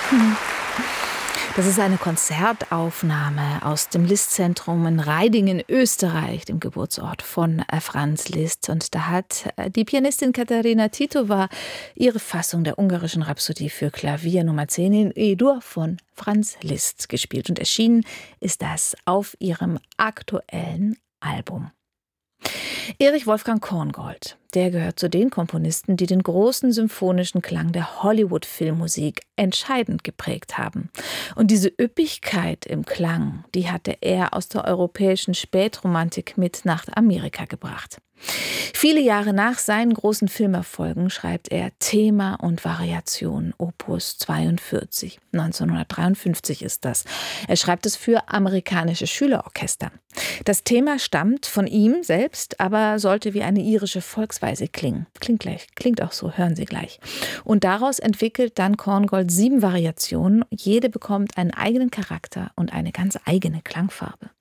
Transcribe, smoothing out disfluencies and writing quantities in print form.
Das ist eine Konzertaufnahme aus dem Liszt-Zentrum in Reiding in Österreich, dem Geburtsort von Franz Liszt. Und da hat die Pianistin Katarina Titova ihre Fassung der ungarischen Rhapsodie für Klavier Nummer 10 in E-Dur von Franz Liszt gespielt. Und erschienen ist das auf ihrem aktuellen Album. Erich Wolfgang Korngold, der gehört zu den Komponisten, die den großen symphonischen Klang der Hollywood-Filmmusik entscheidend geprägt haben. Und diese Üppigkeit im Klang, die hatte er aus der europäischen Spätromantik mit nach Amerika gebracht. Viele Jahre nach seinen großen Filmerfolgen schreibt er Thema und Variation, Opus 42. 1953 ist das. Er schreibt es für amerikanische Schülerorchester. Das Thema stammt von ihm selbst, aber sollte wie eine irische Volksweise klingen. Klingt auch so, hören Sie gleich. Und daraus entwickelt dann Korngold 7 Variationen. Jede bekommt einen eigenen Charakter und eine ganz eigene Klangfarbe.